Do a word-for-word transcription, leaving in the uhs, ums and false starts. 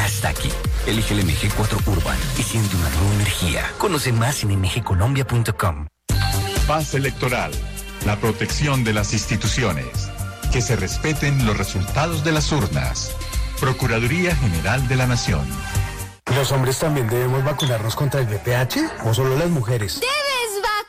está aquí. Elige el M G cuatro Urban y siente una nueva energía. Conoce más en m g colombia punto com. Paz electoral. La protección de las instituciones. Que se respeten los resultados de las urnas. Procuraduría General de la Nación. ¿Los hombres también debemos vacunarnos contra el V I H o solo las mujeres?